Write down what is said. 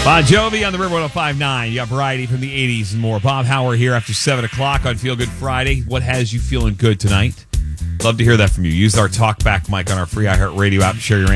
Bon Jovi on the River 105.9. You got variety from the 80s and more. Bob Howard here after 7 o'clock on Feel Good Friday. What has you feeling good tonight? Love to hear that from you. Use our talkback mic on our free iHeartRadio app to share your